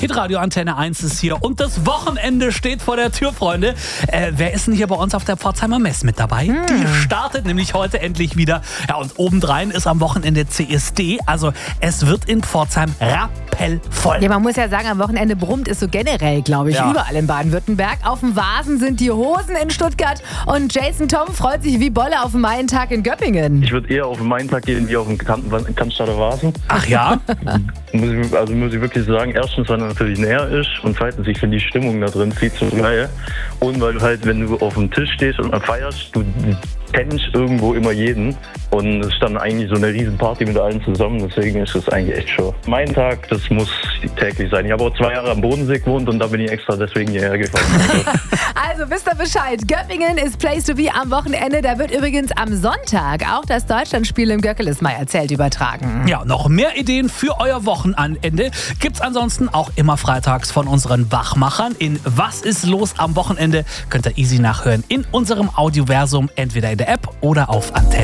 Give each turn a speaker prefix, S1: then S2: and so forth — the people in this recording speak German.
S1: Hitradio Antenne 1 ist hier und das Wochenende steht vor der Tür, Freunde. Wer ist denn hier bei uns auf der Pforzheimer Mess mit dabei? Die startet nämlich heute endlich wieder. Ja, und obendrein ist am Wochenende CSD. Also es wird in Pforzheim rappelvoll.
S2: Ja, man muss ja sagen, am Wochenende brummt es so generell, glaube ich, überall in Baden-Württemberg. Auf dem Vasen sind die Hosen in Stuttgart und Jason Tom freut sich wie Bolle auf den Maientag in Göppingen.
S3: Ich würde eher auf den Maientag gehen, wie auf den Cannstatter Vasen.
S1: Ach ja?
S3: muss ich wirklich sagen, erstens, weil er natürlich näher ist und zweitens, ich finde die Stimmung da drin viel zu geil. Und weil du halt, wenn du auf dem Tisch stehst und feierst, du kennst irgendwo immer jeden und es ist dann eigentlich so eine riesen Party mit allen zusammen, deswegen ist es eigentlich echt schon. Mein Tag, das muss täglich sein. Ich habe auch 2 Jahre am Bodensee gewohnt und da bin ich extra deswegen hierher gefahren.
S2: Also wisst ihr Bescheid, Göppingen ist Place to be am Wochenende. Da wird übrigens am Sonntag auch das Deutschlandspiel im Göckelesmeierzelt übertragen.
S1: Ja, noch mehr Ideen für euer Wochenende gibt's ansonsten auch immer freitags von unseren Wachmachern. In Was ist los am Wochenende könnt ihr easy nachhören in unserem Audioversum, entweder in der App oder auf Antenne.